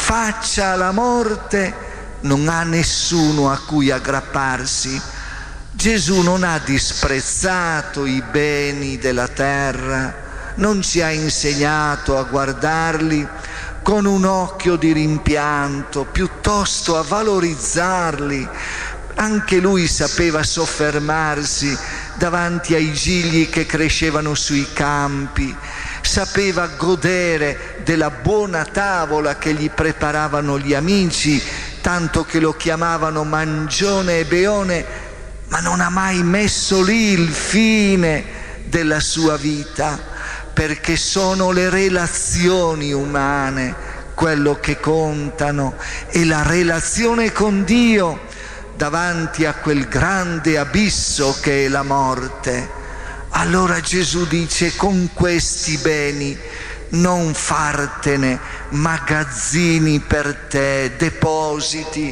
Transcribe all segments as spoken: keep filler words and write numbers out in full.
faccia alla morte, non ha nessuno a cui aggrapparsi. Gesù non ha disprezzato i beni della terra, non ci ha insegnato a guardarli con un occhio di rimpianto, piuttosto a valorizzarli. Anche lui sapeva soffermarsi davanti ai gigli che crescevano sui campi, sapeva godere della buona tavola che gli preparavano gli amici, tanto che lo chiamavano mangione e beone, ma non ha mai messo lì il fine della sua vita, perché sono le relazioni umane quello che contano, e la relazione con Dio davanti a quel grande abisso che è la morte. Allora Gesù dice: con questi beni non fartene magazzini per te, depositi.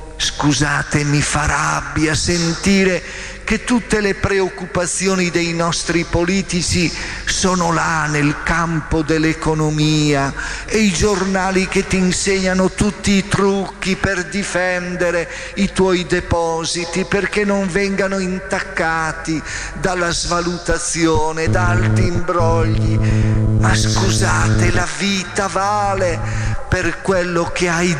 Scusate, mi fa rabbia sentire che tutte le preoccupazioni dei nostri politici sono là nel campo dell'economia, e i giornali che ti insegnano tutti i trucchi per difendere i tuoi depositi, perché non vengano intaccati dalla svalutazione, da alti imbrogli. Ma scusate, la vita vale per quello che hai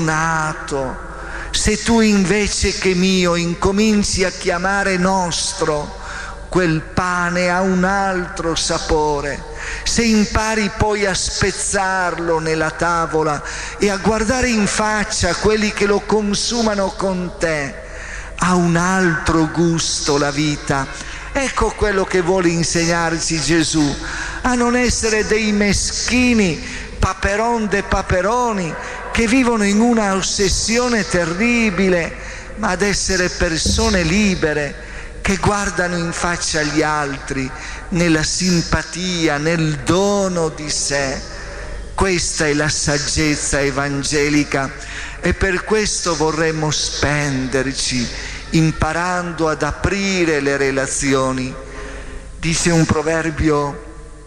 donato. Se tu invece che mio incominci a chiamare nostro, quel pane ha un altro sapore. Se impari poi a spezzarlo nella tavola e a guardare in faccia quelli che lo consumano con te, ha un altro gusto la vita. Ecco quello che vuole insegnarci Gesù: a non essere dei meschini paperon de paperoni che vivono in una ossessione terribile, ma ad essere persone libere che guardano in faccia agli altri nella simpatia, nel dono di sé. Questa è la saggezza evangelica, e per questo vorremmo spenderci imparando ad aprire le relazioni. Dice un proverbio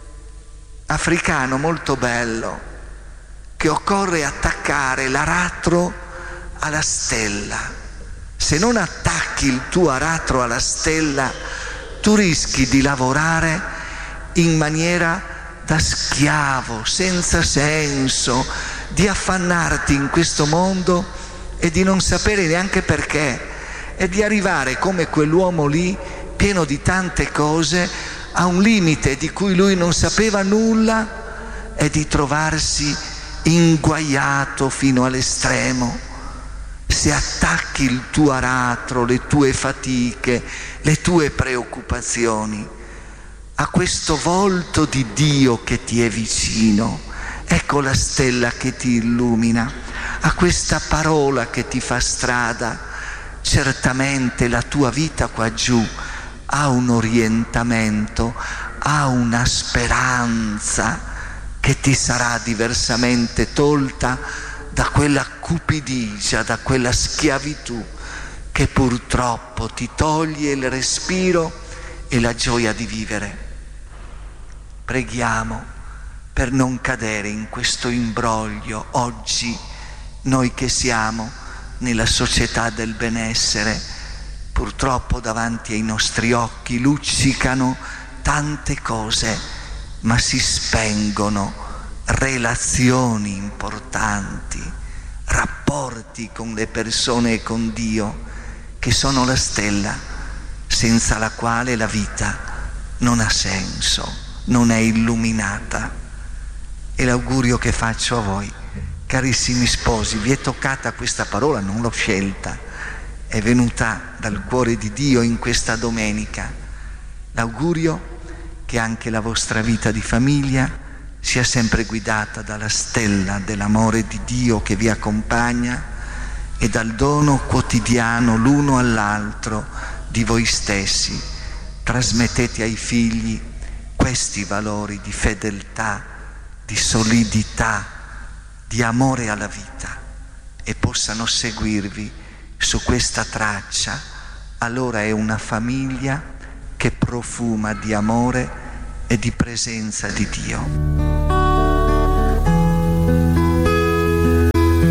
africano molto bello che occorre attaccare l'aratro alla stella. Se non attacchi il tuo aratro alla stella, tu rischi di lavorare in maniera da schiavo, senza senso, di affannarti in questo mondo e di non sapere neanche perché, e di arrivare come quell'uomo lì, pieno di tante cose, a un limite di cui lui non sapeva nulla, e di trovarsi inguaiato fino all'estremo. Se attacchi il tuo aratro, le tue fatiche, le tue preoccupazioni a questo volto di Dio che ti è vicino, ecco la stella che ti illumina, a questa parola che ti fa strada, certamente la tua vita qua giù ha un orientamento, ha una speranza che ti sarà diversamente tolta da quella cupidigia, da quella schiavitù che purtroppo ti toglie il respiro e la gioia di vivere. Preghiamo per non cadere in questo imbroglio oggi, noi che siamo nella società del benessere. Purtroppo davanti ai nostri occhi luccicano tante cose, ma si spengono relazioni importanti, rapporti con le persone e con Dio, che sono la stella senza la quale la vita non ha senso, non è illuminata. E l'augurio che faccio a voi, carissimi sposi, vi è toccata questa parola, non l'ho scelta, è venuta dal cuore di Dio in questa domenica. L'augurio che anche la vostra vita di famiglia sia sempre guidata dalla stella dell'amore di Dio che vi accompagna e dal dono quotidiano l'uno all'altro di voi stessi. Trasmettete ai figli questi valori di fedeltà, di solidità, di amore alla vita, e possano seguirvi su questa traccia. Allora è una famiglia che profuma di amore e di presenza di Dio.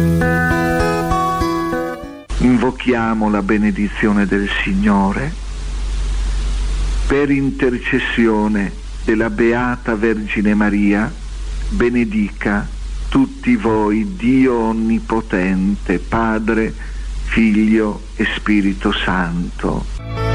invochiamo la benedizione del Signore. Per intercessione della Beata Vergine Maria, benedica tutti voi Dio Onnipotente, Padre, Figlio e Spirito Santo.